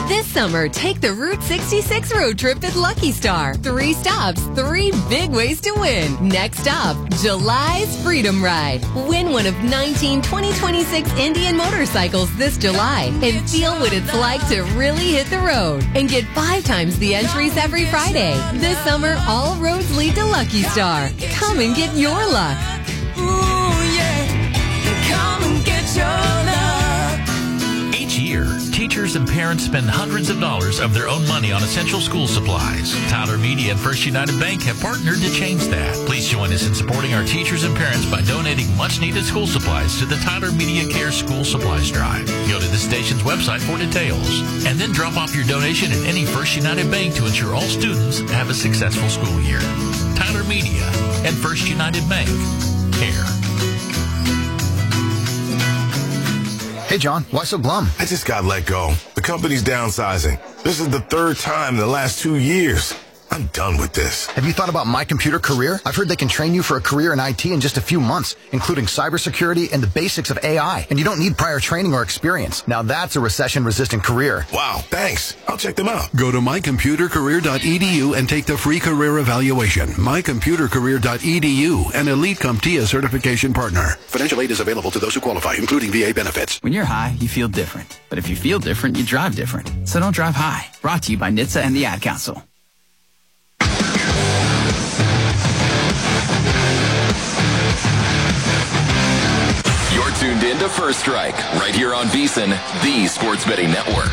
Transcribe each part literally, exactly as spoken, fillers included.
This summer, take the Route sixty-six road trip at Lucky Star. Three stops, three big ways to win. Next stop, July's Freedom Ride. Win one of nineteen twenty twenty-six Indian motorcycles this July and feel what it's like to really hit the road. And get five times the entries every Friday. This summer, all roads lead to Lucky Star. Come and get your luck. Ooh, yeah. Come and get your luck. Each year, teachers and parents spend hundreds of dollars of their own money on essential school supplies. Tyler Media and First United Bank have partnered to change that. Please join us in supporting our teachers and parents by donating much-needed school supplies to the Tyler Media Care School Supplies Drive. Go to the station's website for details, and then drop off your donation at any First United Bank to ensure all students have a successful school year. Tyler Media and First United Bank. Care. Hey, John, why so glum? I just got let go. The company's downsizing. This is the third time in the last two years. I'm done with this. Have you thought about My Computer Career? I've heard they can train you for a career in I T in just a few months, including cybersecurity and the basics of A I. And you don't need prior training or experience. Now that's a recession-resistant career. Wow, thanks. I'll check them out. Go to my computer career dot e d u and take the free career evaluation. my computer career dot e d u, an Elite CompTIA certification partner. Financial aid is available to those who qualify, including V A benefits. When you're high, you feel different. But if you feel different, you drive different. So don't drive high. Brought to you by N H T S A and the Ad Council. You're tuned in to First Strike, right here on VEASAN, the Sports Betting Network.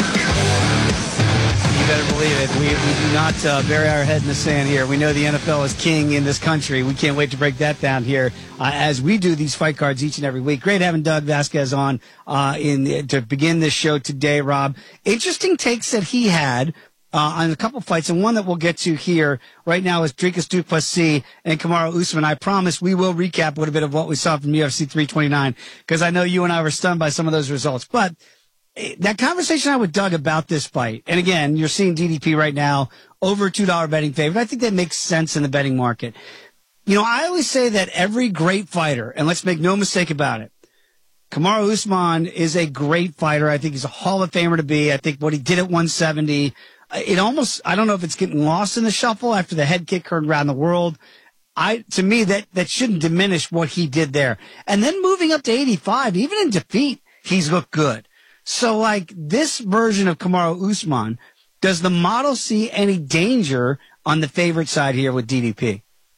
You better believe it. We, we do not uh, bury our head in the sand here. We know the N F L is king in this country. We can't wait to break that down here uh, as we do these fight cards each and every week. Great having Doug Vasquez on uh, in to begin this show today, Rob. Interesting takes that he had Uh, on a couple fights, and one that we'll get to here right now is Dricus du Plessis and Kamaru Usman. I promise we will recap a little bit of what we saw from U F C three twenty-nine, because I know you and I were stunned by some of those results. But that conversation I had with Doug about this fight, and again, you're seeing D D P right now over two dollar betting favorite. I think that makes sense in the betting market. You know, I always say that every great fighter, and let's make no mistake about it, Kamaru Usman is a great fighter. I think he's a Hall of Famer to be. I think what he did at one seventy, it almost, I don't know if it's getting lost in the shuffle after the head kick heard around the world. I, to me, that, that shouldn't diminish what he did there. And then moving up to eighty-five, even in defeat, he's looked good. So like this version of Kamaru Usman, does the model see any danger on the favorite side here with D D P?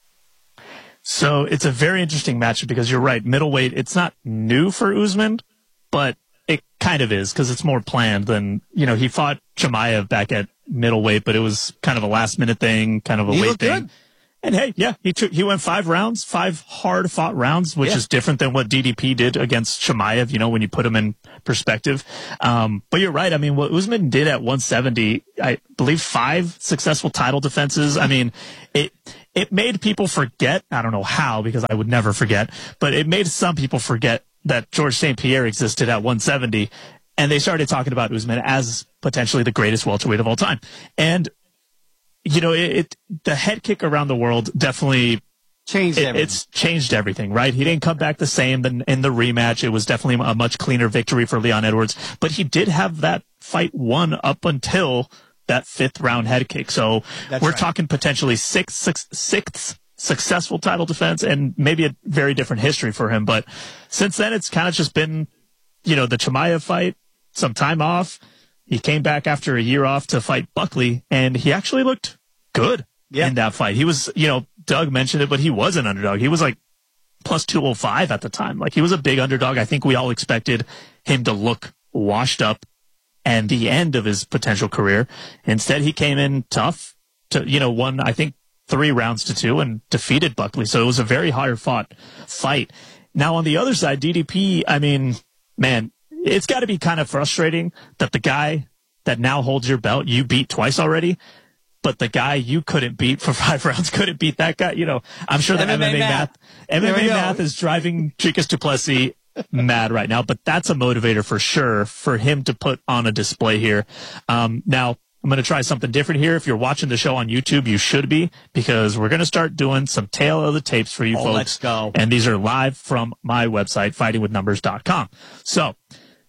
So it's a very interesting matchup because you're right. Middleweight, it's not new for Usman, but it kind of is because it's more planned than, you know, he fought Chimaev back at middleweight, but it was kind of a last minute thing, kind of a he weight thing. Good. And hey, yeah, he took, he went five rounds, five hard fought rounds, which yeah. is different than what D D P did against Chimaev, you know, when you put him in perspective. Um, but you're right. I mean, what Usman did at one seventy, I believe five successful title defenses. I mean, it, it made people forget. I don't know how, because I would never forget, but it made some people forget that George Saint Pierre existed at one seventy. And they started talking about Usman as potentially the greatest welterweight of all time. And, you know, it, it the head kick around the world definitely changed it, everything. It's changed everything, right? He didn't come back the same than in the rematch. It was definitely a much cleaner victory for Leon Edwards. But he did have that fight won up until that fifth round head kick. So That's we're right. talking potentially six, six, sixth successful title defense and maybe a very different history for him. But since then, it's kind of just been, you know, the Chimaev fight, some time off. He came back after a year off to fight Buckley, and he actually looked good yeah. in that fight. He was, you know, Doug mentioned it, but he was an underdog. He was like plus two oh five at the time. Like, he was a big underdog. I think we all expected him to look washed up and the end of his potential career. Instead, he came in tough to, you know, won, I think, three rounds to two and defeated Buckley. So it was a very hard fought fight. Now, on the other side, D D P, I mean, man, it's got to be kind of frustrating that the guy that now holds your belt, you beat twice already, but the guy you couldn't beat for five rounds couldn't beat that guy. You know, I'm sure the M M A, M M A math, math M M A math is driving Dricus du Plessis mad right now, but that's a motivator for sure for him to put on a display here. Um, now, I'm going to try something different here. If you're watching the show on YouTube, you should be, because we're going to start doing some tail of the tapes for you oh, folks. Let's go. And these are live from my website, fighting with numbers dot com. So,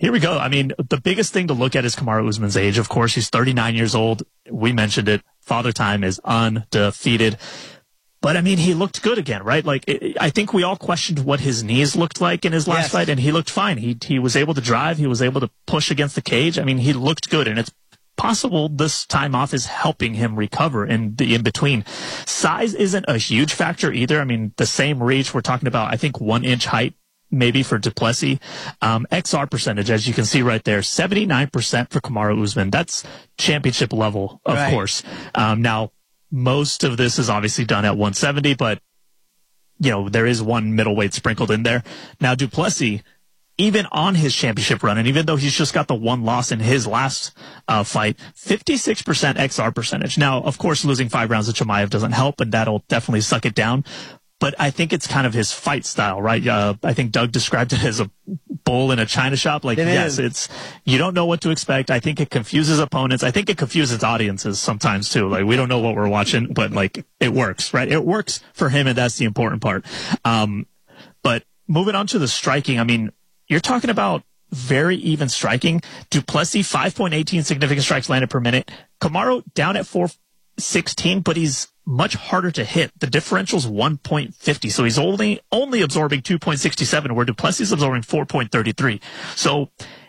Here we go. I mean, the biggest thing to look at is Kamaru Usman's age. Of course, he's thirty-nine years old. We mentioned it. Father Time is undefeated. But, I mean, he looked good again, right? Like, it, I think we all questioned what his knees looked like in his last Yes. fight, and he looked fine. He he was able to drive. He was able to push against the cage. I mean, he looked good, and it's possible this time off is helping him recover in the in-between. Size isn't a huge factor either. I mean, the same reach, we're talking about, I think, one-inch height maybe for Duplessis. Um, X R percentage, as you can see right there, seventy-nine percent for Kamaru Usman. That's championship level, of Right. course. Um, now, most of this is obviously done at one seventy, but, you know, there is one middleweight sprinkled in there. Now, Duplessis, even on his championship run, and even though he's just got the one loss in his last uh, fight, fifty-six percent X R percentage. Now, of course, losing five rounds to Chimaev doesn't help, and that'll definitely suck it down. But I think it's kind of his fight style, right? Uh, I think Doug described it as a bull in a china shop. Like, It yes, is. it's, you don't know what to expect. I think it confuses opponents. I think it confuses audiences sometimes too. Like, we don't know what we're watching, but like, it works, right? It works for him, and that's the important part. Um, but moving on to the striking, I mean, you're talking about very even striking. Duplessis, five point one eight significant strikes landed per minute. Kamaru down at four sixteen, but he's much harder to hit. The differential's one point five zero, so he's only only absorbing two point six seven, where Duplessis is absorbing four point three three. So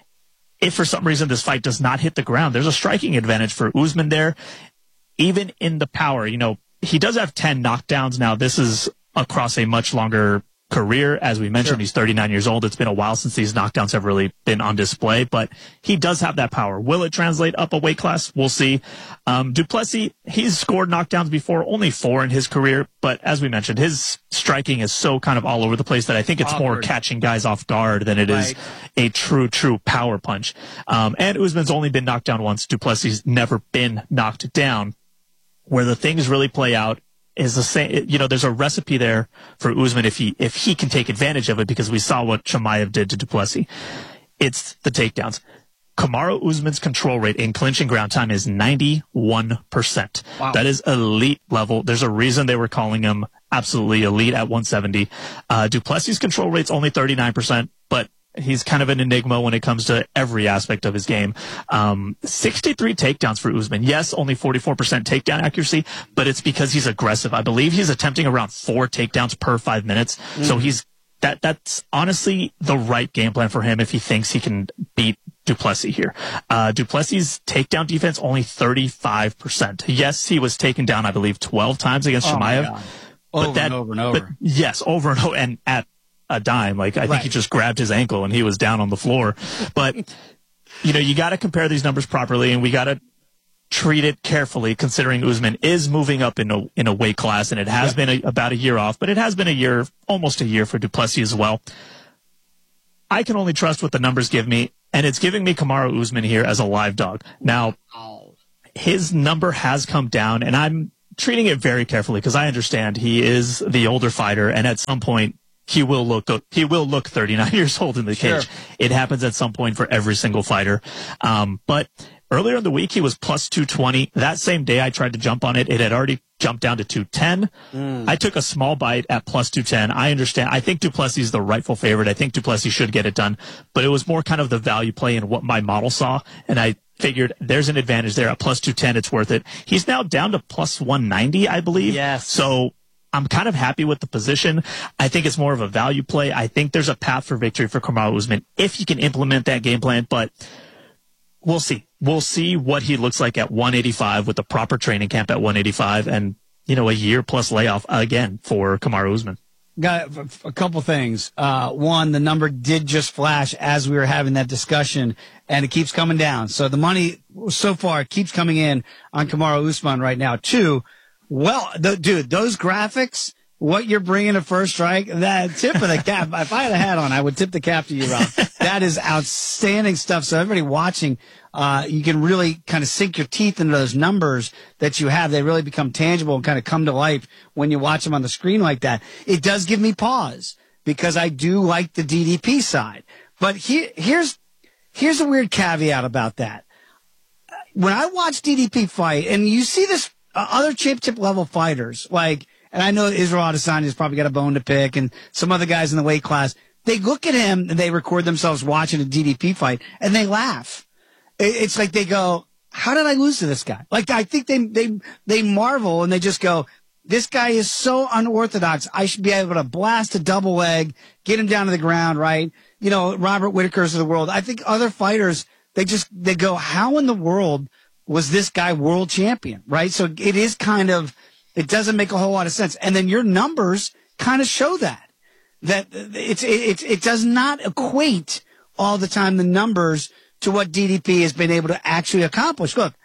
if for some reason this fight does not hit the ground, there's a striking advantage for Usman there. Even in the power, you know, he does have ten knockdowns. Now, this is across a much longer career. As we mentioned, Sure. he's thirty-nine years old. It's been a while since these knockdowns have really been on display, but he does have that power. Will it translate up a weight class? We'll see. Um, Duplessis, he's scored knockdowns before, only four in his career, but as we mentioned, his striking is so kind of all over the place that I think it's more Awkward. catching guys off guard than it is Right. a true, true power punch. Um, and Usman's only been knocked down once. Duplessis never been knocked down. Where the things really play out is the same. You know, there's a recipe there for Usman if he if he can take advantage of it, because we saw what Chimaev did to Duplessis. It's the takedowns. Kamaru Usman's control rate in clinch and ground time is ninety-one percent. Wow. That is elite level. There's a reason they were calling him absolutely elite at one seventy. Uh, Duplessis' control rate's only thirty-nine percent, but he's kind of an enigma when it comes to every aspect of his game. Um, sixty-three takedowns for Usman. Yes, only forty-four percent takedown accuracy, but it's because he's aggressive. I believe he's attempting around four takedowns per five minutes. Mm. So he's that. That's honestly the right game plan for him if he thinks he can beat Duplessis here. Uh, Duplessis' takedown defense only thirty-five percent. Yes, he was taken down, I believe, twelve times against Oh my Chimaev. God. But Over that, and over and over. But yes, over and over, and at a dime. Like, I think Right. he just grabbed his ankle and he was down on the floor. But, you know, you got to compare these numbers properly, and we got to treat it carefully, considering Usman is moving up in a, in a weight class, and it has yep. been a, about a year off, but it has been a year, almost a year for Duplessis as well. I can only trust what the numbers give me, and it's giving me Kamaru Usman here as a live dog. Now, his number has come down, and I'm treating it very carefully because I understand he is the older fighter, and at some point he will look he will look thirty-nine years old in the Sure. cage. It happens at some point for every single fighter. Um, but earlier in the week he was plus two twenty. That same day I tried to jump on it. It had already jumped down to two ten. Mm. I took a small bite at plus two ten. I understand. I think Duplessis is the rightful favorite. I think Duplessis should get it done, but it was more kind of the value play in what my model saw, and I figured there's an advantage there at plus two ten. It's worth it. He's now down to plus one ninety, I believe. Yes. So I'm kind of happy with the position. I think it's more of a value play. I think there's a path for victory for Kamaru Usman if he can implement that game plan, but we'll see. We'll see what he looks like at one eighty-five with the proper training camp at one eighty-five, and, you know, a year plus layoff again for Kamaru Usman. Got a couple things. Uh, one, the number did just flash as we were having that discussion, and it keeps coming down. So the money so far keeps coming in on Kamaru Usman right now. Two, well, the, dude, those graphics, what you're bringing at First Strike, that tip of the cap. If I had a hat on, I would tip the cap to you, Rob. That is outstanding stuff. So everybody watching, uh, you can really kind of sink your teeth into those numbers that you have. They really become tangible and kind of come to life when you watch them on the screen like that. It does give me pause because I do like the D D P side. But here, here's, here's a weird caveat about that. When I watch D D P fight, and you see this, uh, other championship level fighters, like, and I know Israel Adesanya has probably got a bone to pick, and some other guys in the weight class. they look at him and they record themselves watching a D D P fight and they laugh. It's like they go, how did I lose to this guy? Like, I think they, they, they marvel and they just go, this guy is so unorthodox. I should be able to blast a double leg, get him down to the ground, right? You know, Robert Whitaker's of the world. I think other fighters, they just, they go, how in the world was this guy world champion, right? So it is kind of, it doesn't make a whole lot of sense. And then your numbers kind of show that, that it's, it, it does not equate all the time the numbers to what D D P has been able to actually accomplish. Look,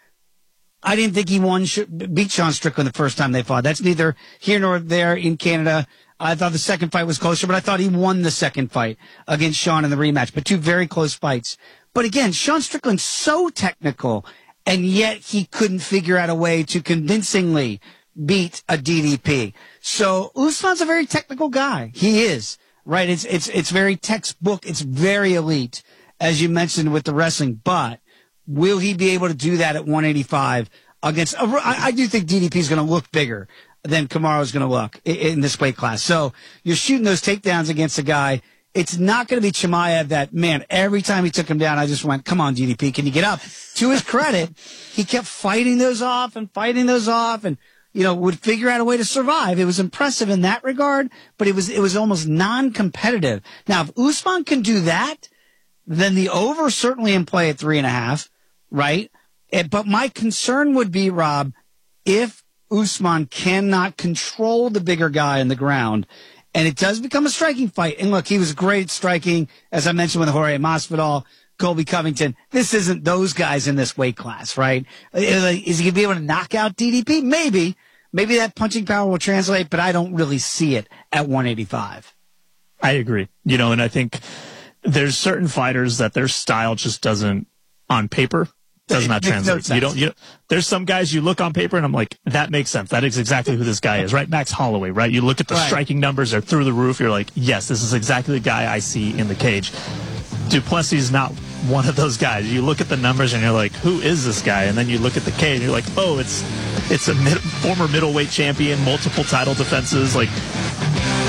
I didn't think he won, beat Sean Strickland the first time they fought. That's neither here nor there in Canada. I thought the second fight was closer, but I thought he won the second fight against Sean in the rematch. But two very close fights. But again, Sean Strickland's so technical, and yet he couldn't figure out a way to convincingly beat a D D P. So Usman's a very technical guy. He is, right? It's, it's, it's very textbook. It's very elite, as you mentioned with the wrestling. But will he be able to do that at one eighty-five against, I, I do think D D P is going to look bigger than Kamaru is going to look in, in this weight class. So you're shooting those takedowns against a guy. It's not going to be Chimaev that, man, every time he took him down, I just went, come on, D D P, can you get up? To his credit, he kept fighting those off and fighting those off and, you know, would figure out a way to survive. It was impressive in that regard, but it was, it was almost non-competitive. Now, if Usman can do that, then the over certainly in play at three and a half, right? It, but my concern would be, Rob, if Usman cannot control the bigger guy on the ground, and it does become a striking fight. And look, he was great at striking, as I mentioned with Jorge Masvidal, Colby Covington. This isn't those guys in this weight class, right? Is he going to be able to knock out D D P? Maybe. Maybe that punching power will translate, but I don't really see it at one eighty-five. I agree. You know, and I think there's certain fighters that their style just doesn't, on paper, does not translate. No you don't, you, there's some guys you look on paper and I'm like, that makes sense. That is exactly who this guy is, right? Max Holloway, right? You look at the right. striking numbers, they're through the roof. You're like, yes, this is exactly the guy I see in the cage. Duplessis is not one of those guys. You look at the numbers and you're like, who is this guy? And then you look at the cage and you're like, oh, it's, it's a mid, former middleweight champion, multiple title defenses. Like,